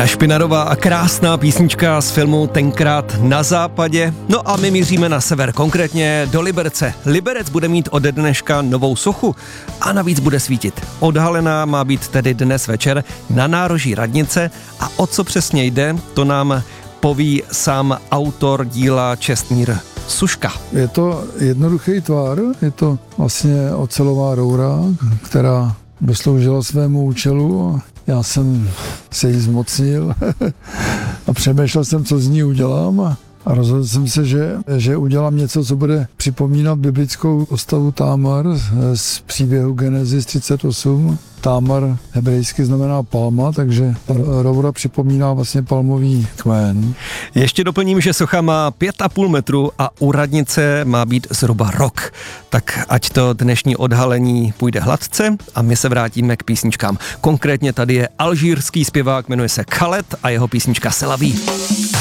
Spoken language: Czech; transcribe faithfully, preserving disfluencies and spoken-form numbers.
Špinadová a krásná písnička z filmu Tenkrát na západě. No a my míříme na sever, konkrétně do Liberce. Liberec bude mít ode dneška novou sochu a navíc bude svítit. Odhalená má být tedy dnes večer na nároží radnice a o co přesně jde, to nám poví sám autor díla Čestmír Suška. Je to jednoduchý tvar, je to vlastně ocelová roura, která dosloužila svému účelu. Já jsem se jí zmocnil a přemýšlel jsem, co z ní udělám a, a rozhodl jsem se, že, že udělám něco, co bude připomínat biblickou postavu Támar z příběhu Genesis třicet osm. Támar hebrejsky znamená palma, takže roura připomíná vlastně palmový kmen. Ještě doplním, že socha má pět a půl metru a u radnice má být zhruba rok. Tak ať to dnešní odhalení půjde hladce a my se vrátíme k písničkám. Konkrétně tady je alžírský zpěvák, jmenuje se Khaled a jeho písnička Selaví.